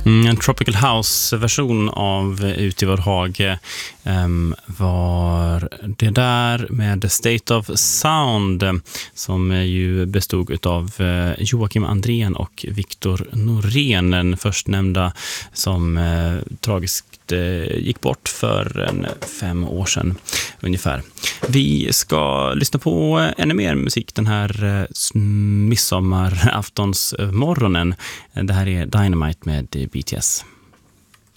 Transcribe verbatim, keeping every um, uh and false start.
Mm, en Tropical House-version av Ut i vår hage um, var det där med The State of Sound, som ju bestod av uh, Joakim Andrén och Viktor Norén, den förstnämnda som uh, tragiskt uh, gick bort för en fem år sedan ungefär. Vi ska lyssna på ännu mer musik den här uh, midsommaraftonsmorgonen. Det här är Dynamite med B T S.